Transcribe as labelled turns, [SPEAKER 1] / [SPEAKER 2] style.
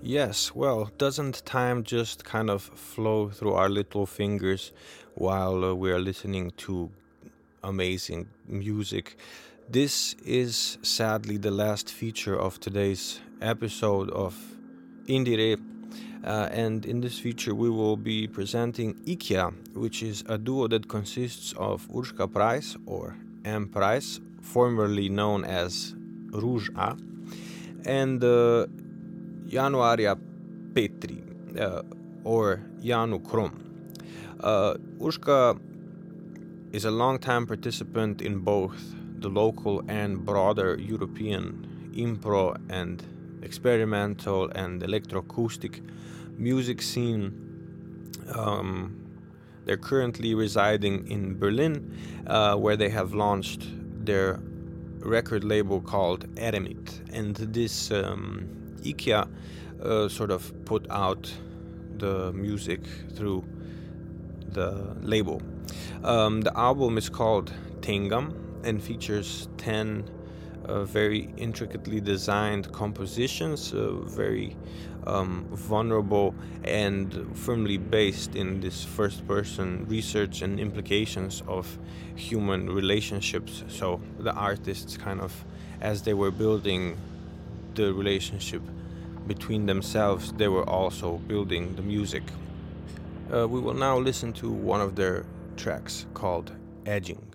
[SPEAKER 1] Yes, well, doesn't time just kind of flow through our little fingers while we are listening to amazing music? This is sadly the last feature of today's episode of Indire, and in this feature we will be presenting IKEA, which is a duo that consists of Urška Price or M. Price, formerly known as Rouge A, and Januaria Petri, or Janu Krom. Urška is a long-time participant in both the local and broader European impro and experimental and electroacoustic music scene. They're currently residing in Berlin, where they have launched their record label called Eremit, and this IKEA sort of put out the music through the label. The album is called Tengam and features 10 very intricately designed compositions, very vulnerable and firmly based in this first-person research and implications of human relationships. So the artists kind of, as they were building the relationship between themselves, they were also building the music. We will now listen to one of their tracks called Edging.